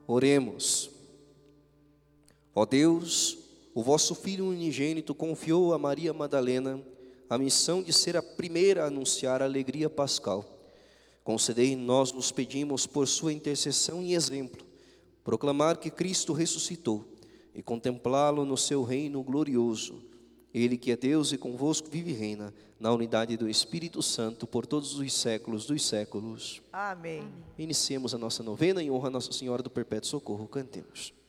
Oremos. Ó Deus, o vosso Filho unigênito confiou a Maria Madalena a missão de ser a primeira a anunciar a alegria pascal. Concedei, nós nos pedimos, por sua intercessão e exemplo, proclamar que Cristo ressuscitou e contemplá-lo no seu reino glorioso. Ele que é Deus e convosco vive e reina, na unidade do Espírito Santo, por todos os séculos dos séculos. Amém. Iniciemos a nossa novena em honra a Nossa Senhora do Perpétuo Socorro. Cantemos.